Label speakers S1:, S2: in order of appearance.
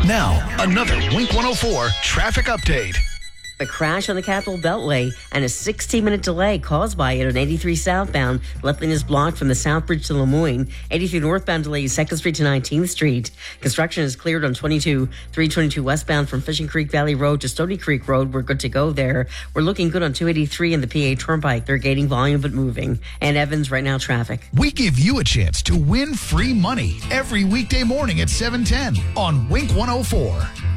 S1: Now, another Wink 104 traffic update.
S2: A crash on the Capital Beltway and a 16-minute delay caused by it on 83 southbound. Left lane is blocked from the South Bridge to Lemoyne. 83 northbound delays 2nd Street to 19th Street. Construction is cleared on 322 westbound from Fishing Creek Valley Road to Stony Creek Road. We're good to go there. We're looking good on 283 and the PA Turnpike. They're gaining volume but moving. And Evans, right now, traffic.
S1: We give you a chance to win free money every weekday morning at 7:10 on Wink 104.